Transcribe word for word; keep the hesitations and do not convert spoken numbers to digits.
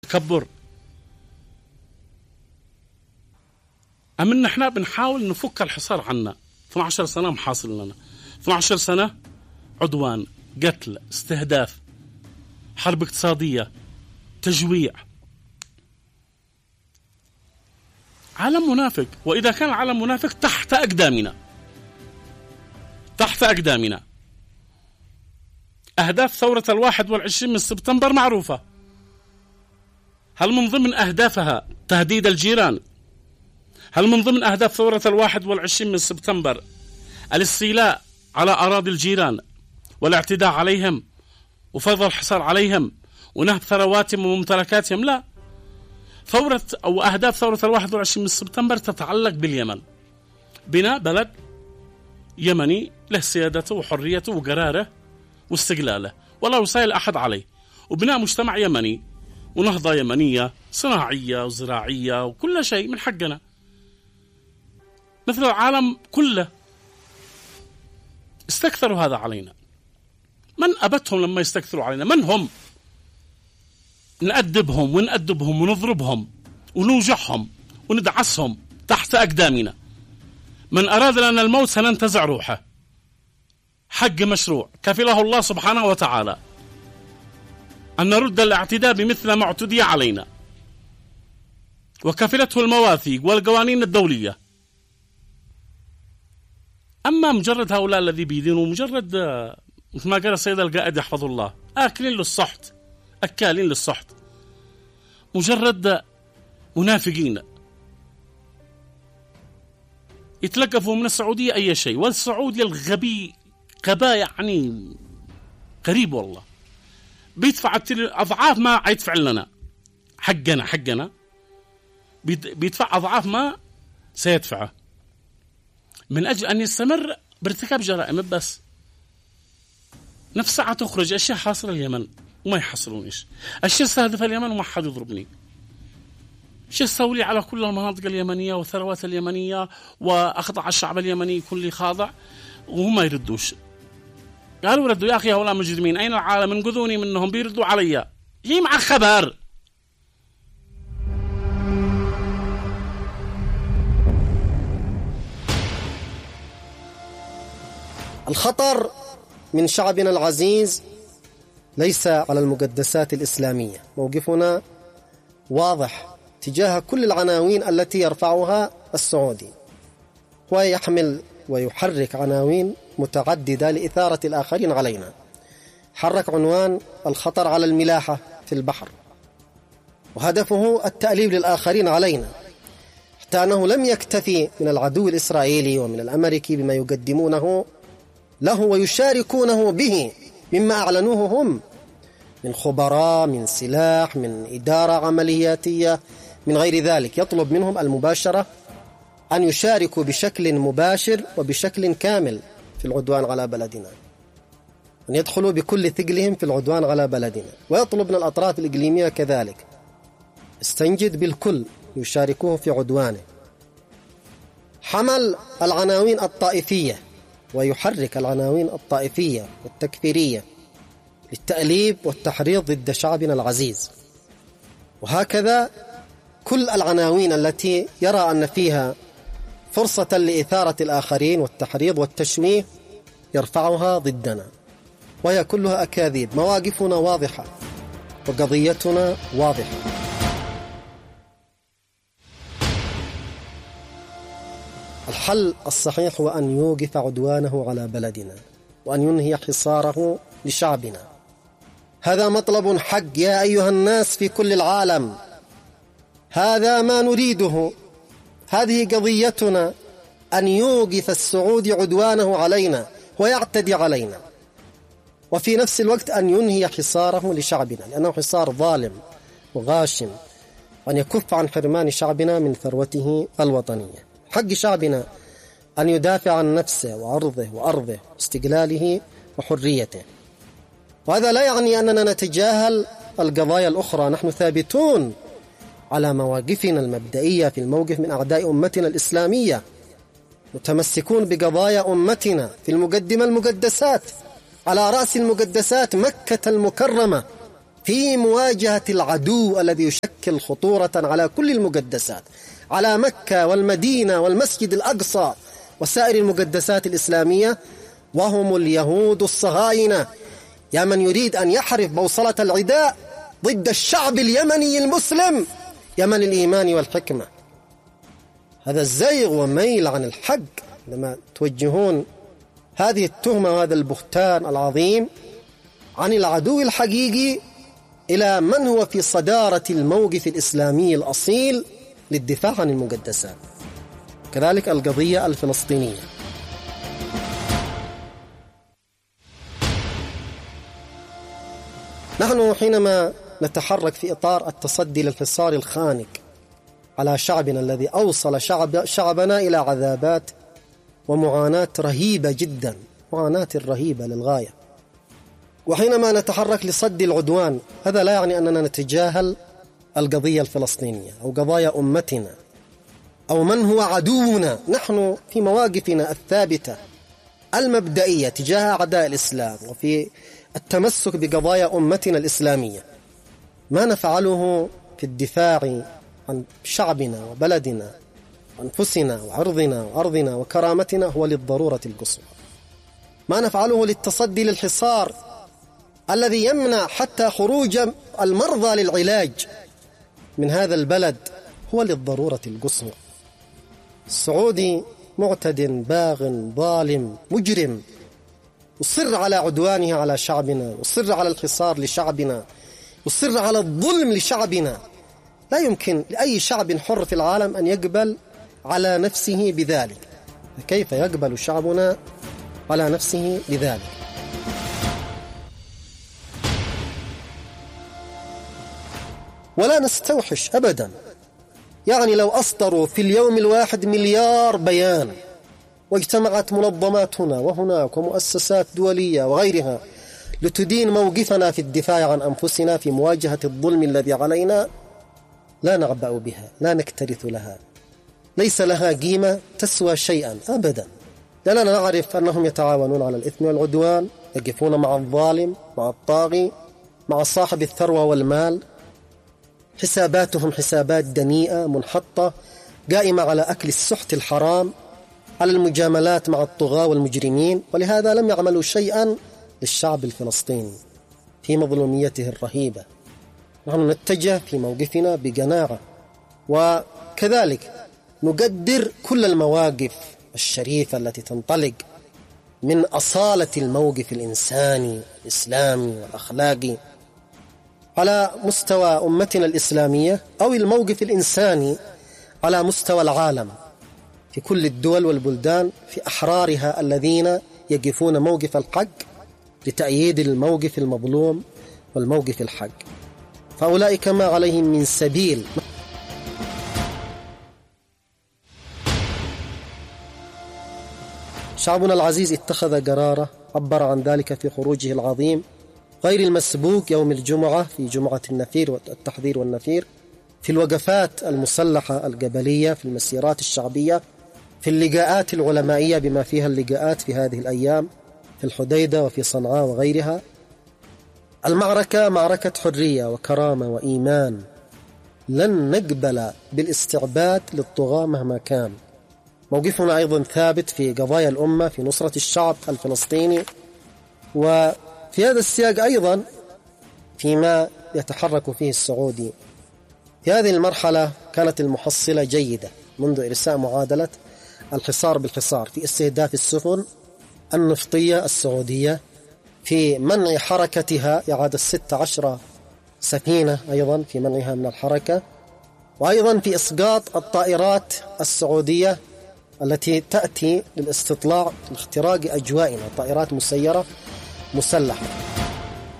تكبر. أمن نحن بنحاول نفك الحصار عنا. اثنتي عشرة سنة محاصر لنا، اثنتي عشرة سنة عدوان، قتل، استهداف، حرب اقتصادية، تجويع. عالم منافق، وإذا كان العالم منافق تحت أقدامنا، تحت أقدامنا. أهداف ثورة الواحد والعشرين من سبتمبر معروفة. هل من ضمن أهدافها تهديد الجيران؟ هل من ضمن أهداف ثورة الواحد والعشرين من سبتمبر الاستيلاء على أراضي الجيران والاعتداء عليهم وفرض الحصار عليهم ونهب ثرواتهم وممتلكاتهم؟ لا. ثورة أو أهداف ثورة الواحد والعشرين من سبتمبر تتعلق باليمن، بناء بلد يمني له سيادته وحريته وقراره واستقلاله ولا يسائل أحد عليه، وبناء مجتمع يمني ونهضة يمنية صناعية وزراعية وكل شيء من حقنا مثل العالم كله. استكثروا هذا علينا. من أبتهم لما يستكثروا علينا؟ من هم؟ نأدبهم ونأدبهم ونضربهم ونوجعهم وندعسهم تحت أقدامنا. من أراد لنا الموت سننتزع روحه. حق مشروع كفله الله سبحانه وتعالى أن نرد الاعتداء بمثل ما اعتدي علينا، وكفلته المواثيق والقوانين الدولية. أما مجرد هؤلاء الذي بيدينوا مجرد مثل ما قال السيد القائد يحفظ الله، آكلين للصحت، أكالين للصحت، مجرد منافقين يتلقفوا من السعودية أي شيء. والسعودية الغبي غباء يعني قريب والله، بيدفع أضعاف ما يدفع لنا. حقنا حقنا بيدفع أضعاف ما سيدفعه من أجل أن يستمر بارتكاب جرائم. بس نفس ساعة تخرج أشياء حاصرة اليمن وما يحصلونيش، أشياء استهدف اليمن وما حد يضربني، أشياء استولي على كل المناطق اليمنية والثروات اليمنية وأخضع الشعب اليمني يكون لي خاضع وهم ما يردوش. قالوا ردوا يا أخي هؤلاء مجرمين، أين العالم؟ انقذوني منهم، بيردوا علي. جي مع خبر. الخطر من شعبنا العزيز ليس على المقدسات الإسلامية. موقفنا واضح تجاه كل العناوين التي يرفعها السعودي، ويحمل ويحرك عناوين متعددة لإثارة الآخرين علينا. حرك عنوان الخطر على الملاحة في البحر، وهدفه التأليب للآخرين علينا، حتى أنه لم يكتفي من العدو الإسرائيلي ومن الأمريكي بما يقدمونه له ويشاركونه به مما أعلنوه هم من خبراء، من سلاح، من إدارة عملياتية، من غير ذلك. يطلب منهم المباشرة أن يشاركوا بشكل مباشر وبشكل كامل في العدوان على بلدنا، أن يدخلوا بكل ثقلهم في العدوان على بلدنا. ويطلب من الأطراف الإقليمية كذلك استنجد بالكل يشاركوه في عدوانه. حمل العناوين الطائفية ويحرك العناوين الطائفية والتكفيرية للتأليب والتحريض ضد شعبنا العزيز. وهكذا كل العناوين التي يرى أن فيها فرصة لإثارة الآخرين والتحريض والتشويه يرفعها ضدنا، وهي كلها أكاذيب. مواقفنا واضحة وقضيتنا واضحة. الحل الصحيح هو أن يوقف عدوانه على بلدنا وأن ينهي حصاره لشعبنا. هذا مطلب حق يا أيها الناس في كل العالم، هذا ما نريده، هذه قضيتنا، أن يوقف السعودي عدوانه علينا ويعتدي علينا، وفي نفس الوقت أن ينهي حصاره لشعبنا، لأنه حصار ظالم وغاشم، وأن يكف عن حرمان شعبنا من ثروته الوطنية. حق شعبنا أن يدافع عن نفسه وعرضه وأرضه واستقلاله وحريته. وهذا لا يعني أننا نتجاهل القضايا الأخرى. نحن ثابتون على مواقفنا المبدئية في الموقف من أعداء أمتنا الإسلامية، متمسكون بقضايا أمتنا في المقدمة المقدسات، على رأس المقدسات مكة المكرمة في مواجهة العدو الذي يشكل خطورة على كل المقدسات، على مكة والمدينة والمسجد الأقصى وسائر المقدسات الإسلامية، وهم اليهود الصهاينة. يا من يريد أن يحرف بوصلة العداء ضد الشعب اليمني المسلم، يمن الإيمان والحكمة. هذا الزيغ وميل عن الحق لما توجهون هذه التهمة وهذا البهتان العظيم عن العدو الحقيقي إلى من هو في صدارة الموقف الإسلامي الأصيل للدفاع عن المقدسات، كذلك القضية الفلسطينية. نحن حينما نتحرك في إطار التصدي للحصار الخانق على شعبنا الذي أوصل شعب شعبنا إلى عذابات ومعاناة رهيبة جدا، معاناة رهيبة للغاية، وحينما نتحرك لصد العدوان، هذا لا يعني أننا نتجاهل القضية الفلسطينية أو قضايا أمتنا أو من هو عدونا. نحن في مواقفنا الثابتة المبدئية تجاه أعداء الإسلام وفي التمسك بقضايا أمتنا الإسلامية، ما نفعله في الدفاع عن شعبنا وبلدنا وأنفسنا وعرضنا وأرضنا وكرامتنا هو للضرورة القصوى. ما نفعله للتصدي للحصار الذي يمنع حتى خروج المرضى للعلاج من هذا البلد هو للضرورة القصوى. السعودي معتد باغ ظالم مجرم يصر على عدوانه على شعبنا، يصر على الحصار لشعبنا، يصر على الظلم لشعبنا. لا يمكن لأي شعب حر في العالم أن يقبل على نفسه بذلك. كيف يقبل شعبنا على نفسه بذلك؟ ولا نستوحش أبدا. يعني لو أصدروا في اليوم الواحد مليار بيان واجتمعت منظمات هنا وهناك ومؤسسات دولية وغيرها لتدين موقفنا في الدفاع عن أنفسنا في مواجهة الظلم الذي علينا، لا نعبأ بها، لا نكترث لها، ليس لها قيمة تسوى شيئا أبدا، لأننا نعرف أنهم يتعاونون على الإثم والعدوان، يقفون مع الظالم، مع الطاغي، مع صاحب الثروة والمال. حساباتهم حسابات دنيئة منحطة قائمة على أكل السحت الحرام، على المجاملات مع الطغاة والمجرمين، ولهذا لم يعملوا شيئا للشعب الفلسطيني في مظلوميته الرهيبة. نحن نتجه في موقفنا بقناعة، وكذلك نقدر كل المواقف الشريفة التي تنطلق من أصالة الموقف الإنساني الإسلامي والأخلاقي على مستوى أمتنا الإسلامية، أو الموقف الإنساني على مستوى العالم في كل الدول والبلدان، في أحرارها الذين يقفون موقف الحق لتأييد الموقف المظلوم والموقف الحق، فأولئك ما عليهم من سبيل. شعبنا العزيز اتخذ قراره، عبر عن ذلك في خروجه العظيم غير المسبوق يوم الجمعة في جمعة النفير والتحذير والنفير، في الوقفات المسلحة القبلية، في المسيرات الشعبية، في اللقاءات العلمائية بما فيها اللقاءات في هذه الأيام في الحديدة وفي صنعاء وغيرها. المعركة معركة حرية وكرامة وإيمان، لن نقبل بالاستعباد للطغاة مهما كان. موقفنا أيضا ثابت في قضايا الأمة، في نصرة الشعب الفلسطيني. وفي هذا السياق أيضا فيما يتحرك فيه السعودي في هذه المرحلة كانت المحصلة جيدة منذ إرساء معادلة الحصار بالحصار في استهداف السفن النفطية السعودية، في منع حركتها، إعادة ستة عشر سفينة أيضا في منعها من الحركة، وأيضا في إسقاط الطائرات السعودية التي تأتي للاستطلاع لاختراق أجوائنا، طائرات مسيرة مسلحة.